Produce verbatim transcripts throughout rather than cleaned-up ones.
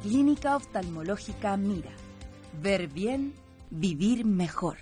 Clínica Oftalmológica Mira. Ver bien, vivir mejor.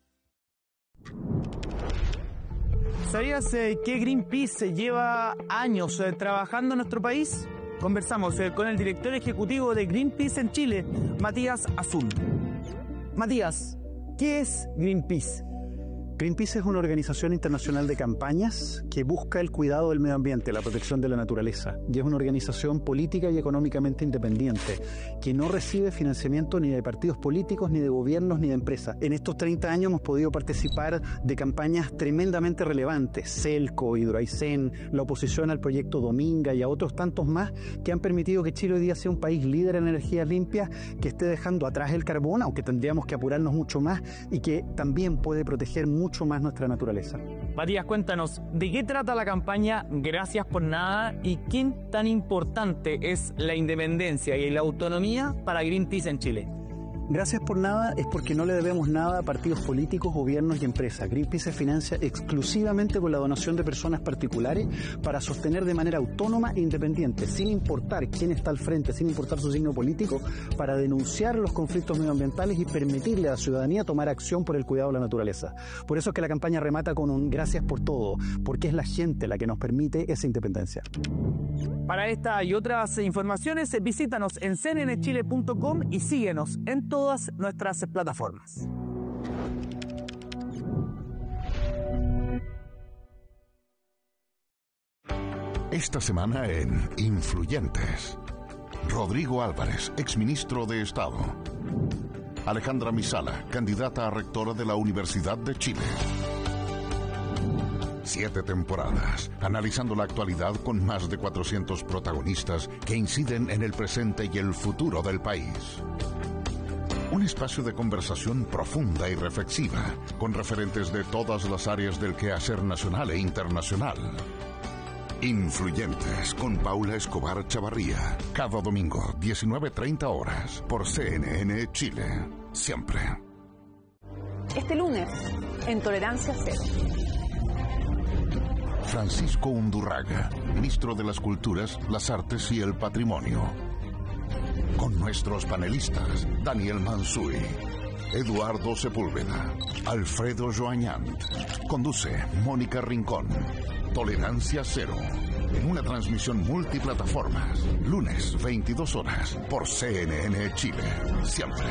¿Sabías eh, que Greenpeace lleva años eh, trabajando en nuestro país? Conversamos eh, con el director ejecutivo de Greenpeace en Chile, Matías Azul. Matías, ¿qué es Greenpeace? Greenpeace es una organización internacional de campañas que busca el cuidado del medio ambiente, la protección de la naturaleza. Y es una organización política y económicamente independiente, que no recibe financiamiento ni de partidos políticos, ni de gobiernos, ni de empresas. En estos treinta años hemos podido participar de campañas tremendamente relevantes, Celco, Hidroaicén, la oposición al proyecto Dominga y a otros tantos más, que han permitido que Chile hoy día sea un país líder en energías limpias, que esté dejando atrás el carbón, aunque tendríamos que apurarnos mucho más, y que también puede proteger mucho mucho más nuestra naturaleza. Matías, cuéntanos, ¿de qué trata la campaña Gracias por Nada y qué tan importante es la independencia y la autonomía para Greenpeace en Chile? Gracias por Nada es porque no le debemos nada a partidos políticos, gobiernos y empresas. Greenpeace se financia exclusivamente con la donación de personas particulares para sostener de manera autónoma e independiente, sin importar quién está al frente, sin importar su signo político, para denunciar los conflictos medioambientales y permitirle a la ciudadanía tomar acción por el cuidado de la naturaleza. Por eso es que la campaña remata con un gracias por todo, porque es la gente la que nos permite esa independencia. Para esta y otras informaciones, visítanos en c n n chile punto com y síguenos en todas nuestras plataformas. Esta semana en Influyentes, Rodrigo Álvarez, exministro de Estado. Alejandra Misala, candidata a rectora de la Universidad de Chile. Siete temporadas, analizando la actualidad con más de cuatrocientos protagonistas que inciden en el presente y el futuro del país. Un espacio de conversación profunda y reflexiva, con referentes de todas las áreas del quehacer nacional e internacional. Influyentes, con Paula Escobar Chavarría. Cada domingo, diecinueve treinta horas, por C N N Chile. Siempre. Este lunes, en Tolerancia Cero. Francisco Undurraga, ministro de las Culturas, las Artes y el Patrimonio. Con nuestros panelistas, Daniel Mansuy, Eduardo Sepúlveda, Alfredo Joañán. Conduce Mónica Rincón. Tolerancia Cero. En una transmisión multiplataformas. Lunes, veintidós horas, por C N N Chile. Siempre.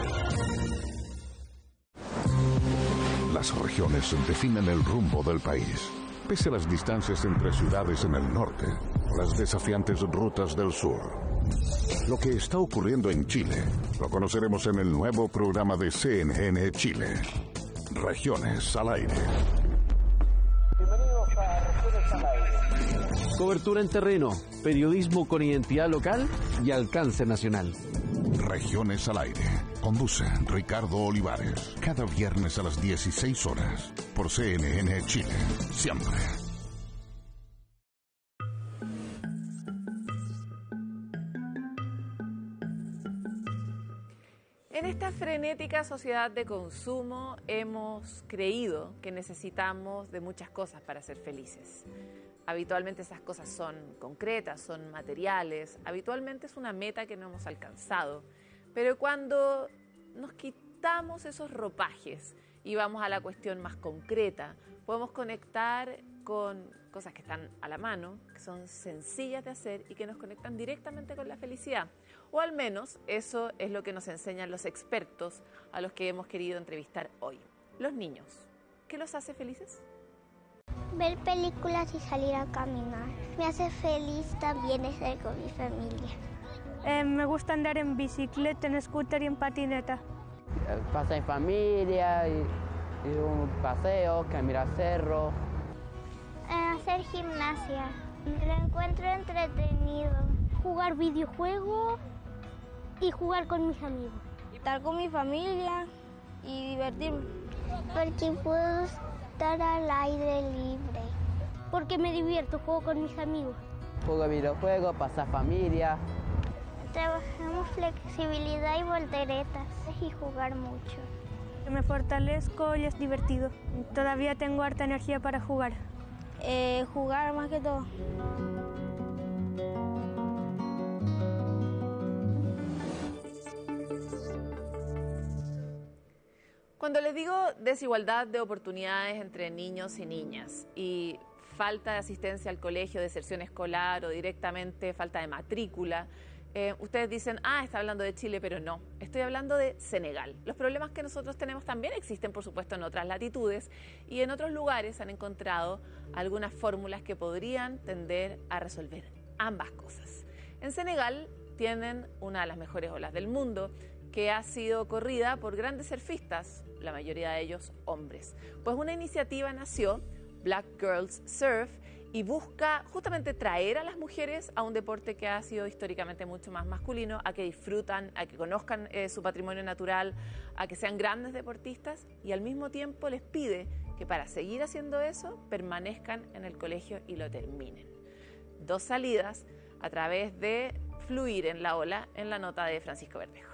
Las regiones definen el rumbo del país. Pese a las distancias entre ciudades en el norte, las desafiantes rutas del sur. Lo que está ocurriendo en Chile lo conoceremos en el nuevo programa de C N N Chile, Regiones al Aire. Bienvenidos a Regiones al Aire. Cobertura en terreno, periodismo con identidad local y alcance nacional. Regiones al Aire. Conduce Ricardo Olivares. Cada viernes a las dieciséis horas por C N N Chile. Siempre. En esta frenética sociedad de consumo hemos creído que necesitamos de muchas cosas para ser felices. Habitualmente esas cosas son concretas, son materiales, habitualmente es una meta que no hemos alcanzado. Pero cuando nos quitamos esos ropajes y vamos a la cuestión más concreta, podemos conectar con cosas que están a la mano, que son sencillas de hacer y que nos conectan directamente con la felicidad. O al menos eso es lo que nos enseñan los expertos a los que hemos querido entrevistar hoy. Los niños, ¿qué los hace felices? Ver películas y salir a caminar. Me hace feliz también estar con mi familia. Eh, me gusta andar en bicicleta, en scooter y en patineta. Pasar en familia, y, y un paseo, caminar cerro. Eh, hacer gimnasia. Lo encuentro entretenido. Jugar videojuegos y jugar con mis amigos. Estar con mi familia y divertirme. Porque puedo estar al aire libre. Porque me divierto, juego con mis amigos. Juego videojuegos, pasar familia. Trabajamos flexibilidad y volteretas y jugar mucho. Me fortalezco y es divertido. Todavía tengo harta energía para jugar. Eh, jugar más que todo. Cuando les digo desigualdad de oportunidades entre niños y niñas y falta de asistencia al colegio, deserción escolar o directamente falta de matrícula, eh, ustedes dicen, ah, está hablando de Chile, pero no, estoy hablando de Senegal. Los problemas que nosotros tenemos también existen, por supuesto, en otras latitudes y en otros lugares han encontrado algunas fórmulas que podrían tender a resolver ambas cosas. En Senegal tienen una de las mejores olas del mundo, que ha sido corrida por grandes surfistas, la mayoría de ellos hombres. Pues una iniciativa nació, Black Girls Surf, y busca justamente traer a las mujeres a un deporte que ha sido históricamente mucho más masculino, a que disfrutan, a que conozcan eh, su patrimonio natural, a que sean grandes deportistas, y al mismo tiempo les pide que para seguir haciendo eso permanezcan en el colegio y lo terminen. Dos salidas a través de fluir en la ola, en la nota de Francisco Verdejo.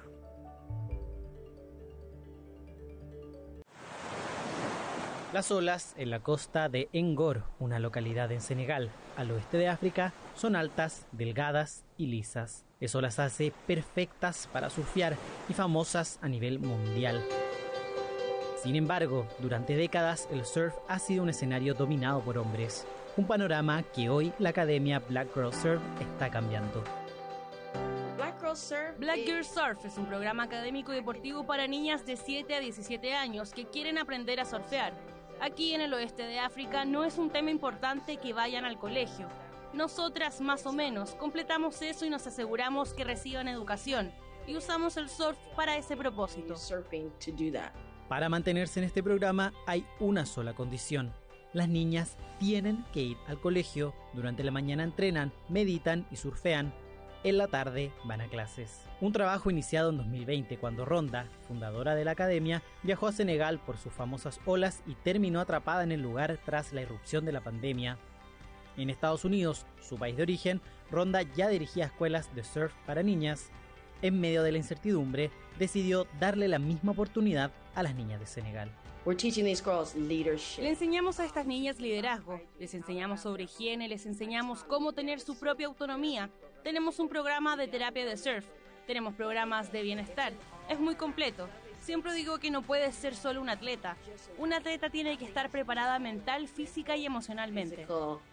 Las olas en la costa de Ngor, una localidad en Senegal, al oeste de África, son altas, delgadas y lisas. Eso las hace perfectas para surfear y famosas a nivel mundial. Sin embargo, durante décadas el surf ha sido un escenario dominado por hombres, un panorama que hoy la academia Black Girls Surf está cambiando. Black Girls Surf es un programa académico deportivo para niñas de siete a diecisiete años que quieren aprender a surfear. Aquí en el oeste de África no es un tema importante que vayan al colegio. Nosotras, más o menos, completamos eso y nos aseguramos que reciban educación y usamos el surf para ese propósito. Para mantenerse en este programa hay una sola condición. Las niñas tienen que ir al colegio. Durante la mañana entrenan, meditan y surfean. En la tarde van a clases. Un trabajo iniciado en dos mil veinte cuando Ronda, fundadora de la academia, viajó a Senegal por sus famosas olas y terminó atrapada en el lugar tras la irrupción de la pandemia. En Estados Unidos, su país de origen, Ronda ya dirigía escuelas de surf para niñas. En medio de la incertidumbre, decidió darle la misma oportunidad a las niñas de Senegal. Le enseñamos a estas niñas liderazgo, les enseñamos sobre higiene, les enseñamos cómo tener su propia autonomía. Tenemos un programa de terapia de surf, tenemos programas de bienestar. Es muy completo. Siempre digo que no puedes ser solo un atleta. Un atleta tiene que estar preparada mental, física y emocionalmente.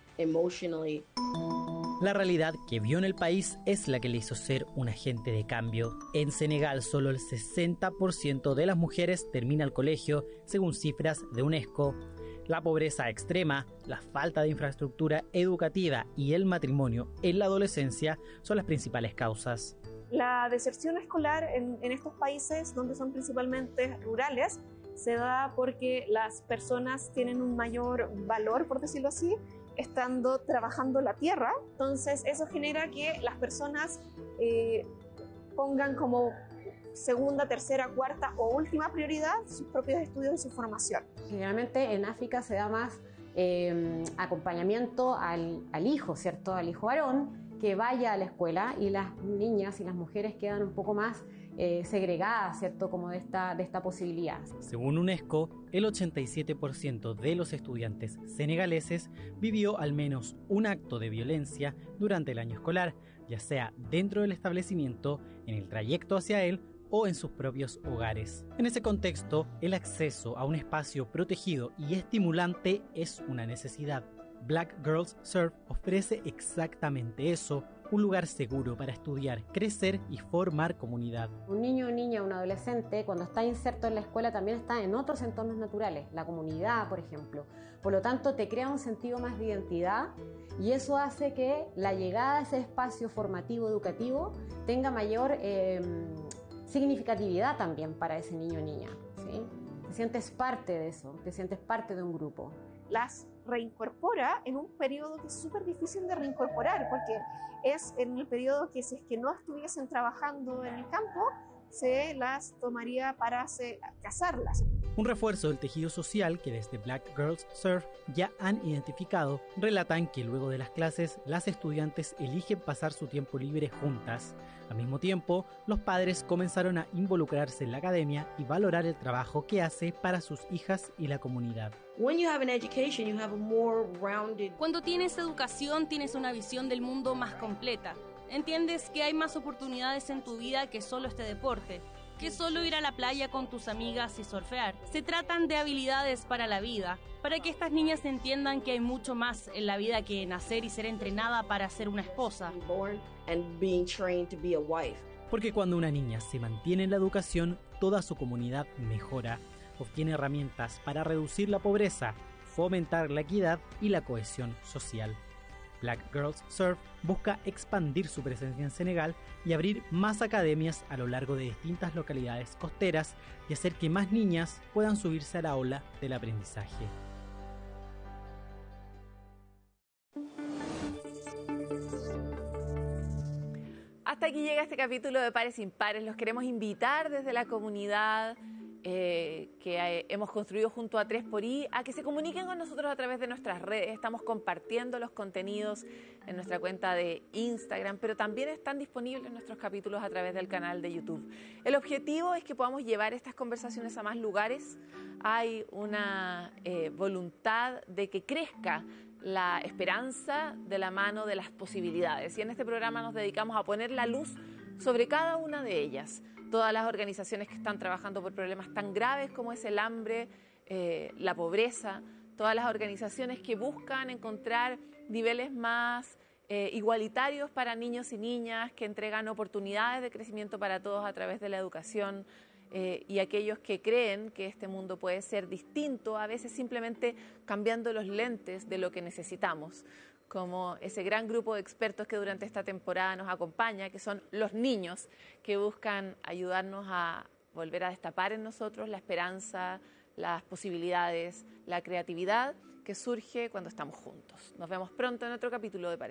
La realidad que vio en el país es la que le hizo ser un agente de cambio. En Senegal, solo el sesenta por ciento de las mujeres termina el colegio, según cifras de UNESCO. La pobreza extrema, la falta de infraestructura educativa y el matrimonio en la adolescencia son las principales causas. La deserción escolar en, en estos países, donde son principalmente rurales, se da porque las personas tienen un mayor valor, por decirlo así, estando trabajando la tierra. Entonces eso genera que las personas eh, pongan como segunda, tercera, cuarta o última prioridad sus propios estudios y su formación. Generalmente en África se da más eh, acompañamiento al, al hijo, ¿cierto? Al hijo varón que vaya a la escuela, y las niñas y las mujeres quedan un poco más eh, segregadas, ¿cierto? Como de esta, de esta posibilidad. Según UNESCO, el ochenta y siete por ciento de los estudiantes senegaleses vivió al menos un acto de violencia durante el año escolar, ya sea dentro del establecimiento, en el trayecto hacia él o en sus propios hogares. En ese contexto, el acceso a un espacio protegido y estimulante es una necesidad. Black Girls Surf ofrece exactamente eso, un lugar seguro para estudiar, crecer y formar comunidad. Un niño o niña, un adolescente, cuando está inserto en la escuela también está en otros entornos naturales, la comunidad, por ejemplo. Por lo tanto, te crea un sentido más de identidad, y eso hace que la llegada a ese espacio formativo, educativo, tenga mayor eh, significatividad también para ese niño o niña, ¿sí? Te sientes parte de eso, te sientes parte de un grupo. Las reincorpora en un periodo que es súper difícil de reincorporar, porque es en el periodo que, si es que no estuviesen trabajando en el campo, se las tomaría para se, casarlas. Un refuerzo del tejido social que desde Black Girls Surf ya han identificado, relatan que luego de las clases las estudiantes eligen pasar su tiempo libre juntas. Al mismo tiempo, los padres comenzaron a involucrarse en la academia y valorar el trabajo que hace para sus hijas y la comunidad. Cuando tienes educación, tienes una visión del mundo más completa. Entiendes que hay más oportunidades en tu vida que solo este deporte. que solo ir a la playa con tus amigas y surfear. Se tratan de habilidades para la vida, para que estas niñas entiendan que hay mucho más en la vida que nacer y ser entrenada para ser una esposa. Porque cuando una niña se mantiene en la educación, toda su comunidad mejora, obtiene herramientas para reducir la pobreza, fomentar la equidad y la cohesión social. Black Girls Surf busca expandir su presencia en Senegal y abrir más academias a lo largo de distintas localidades costeras y hacer que más niñas puedan subirse a la ola del aprendizaje. Hasta aquí llega este capítulo de Pares Impares. Los queremos invitar desde la comunidad Eh, que eh, hemos construido junto a tres por I, a que se comuniquen con nosotros a través de nuestras redes. Estamos compartiendo los contenidos en nuestra cuenta de Instagram, pero también están disponibles nuestros capítulos a través del canal de YouTube. El objetivo es que podamos llevar estas conversaciones a más lugares. Hay una eh, voluntad de que crezca la esperanza de la mano de las posibilidades, y en este programa nos dedicamos a poner la luz sobre cada una de ellas. Todas las organizaciones que están trabajando por problemas tan graves como es el hambre, eh, la pobreza, todas las organizaciones que buscan encontrar niveles más eh, igualitarios para niños y niñas, que entregan oportunidades de crecimiento para todos a través de la educación, eh, y aquellos que creen que este mundo puede ser distinto, a veces simplemente cambiando los lentes de lo que necesitamos, como ese gran grupo de expertos que durante esta temporada nos acompaña, que son los niños, que buscan ayudarnos a volver a destapar en nosotros la esperanza, las posibilidades, la creatividad que surge cuando estamos juntos. Nos vemos pronto en otro capítulo de Pares